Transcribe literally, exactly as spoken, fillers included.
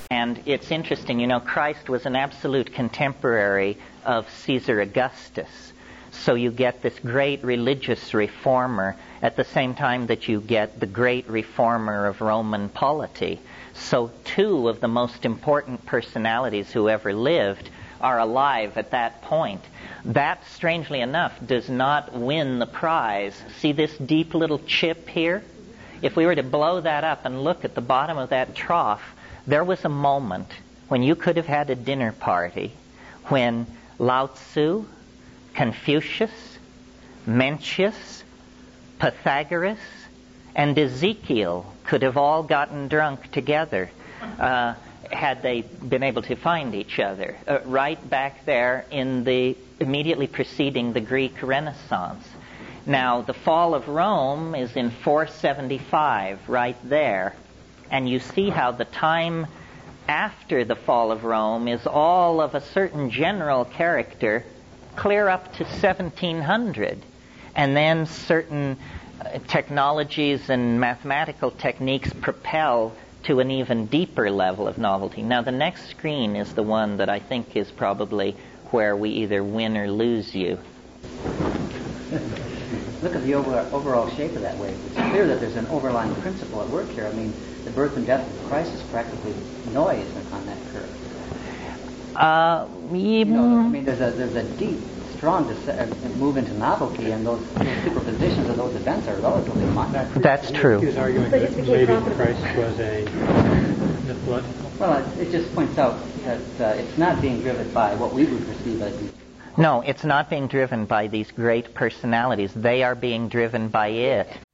And it's interesting, you know, Christ was an absolute contemporary of Caesar Augustus. So you get this great religious reformer at the same time that you get the great reformer of Roman polity. So two of the most important personalities who ever lived are alive at that point. That, strangely enough, does not win the prize. See this deep little chip here? If we were to blow that up and look at the bottom of that trough, there was a moment when you could have had a dinner party when Lao Tzu, Confucius, Mencius, Pythagoras, and Ezekiel could have all gotten drunk together uh, had they been able to find each other, uh, right back there in the immediately preceding the Greek Renaissance. Now, the fall of Rome is in four seventy-five, right there. And you see how the time after the fall of Rome is all of a certain general character clear up to seventeen hundred. And then certain uh, technologies and mathematical techniques propel to an even deeper level of novelty. Now, the next screen is the one that I think is probably where we either win or lose you. Look at the over, overall shape of that wave. It's clear that there's an overlying principle at work here. I mean, the birth and death of Christ is practically noise on that curve. Uh, you know, I mean, there's a there's a deep, strong des- move into novelty, and those, those superpositions of those events are relatively minor. That's true. He was arguing that maybe Christ was a mythological. Well, it, it just points out that uh, it's not being driven by what we would perceive as the No, it's not being driven by these great personalities. They are being driven by it.